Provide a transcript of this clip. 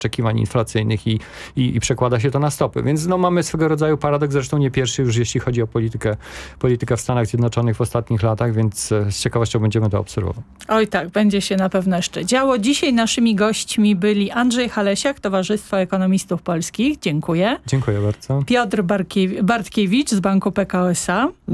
oczekiwań inflacyjnych i przekłada się to na stopy. Więc mamy swego rodzaju paradoks, zresztą nie pierwszy już, jeśli chodzi o politykę w Stanach Zjednoczonych w ostatnich latach, więc z ciekawością będziemy to obserwować. Oj tak, będzie się na pewno jeszcze działo. Dzisiaj naszymi gośćmi byli Andrzej Halesiak, Towarzystwo Ekonomistów Polskich. Dziękuję. Dziękuję bardzo. Piotr Bartkiewicz z Banku Pekao SA.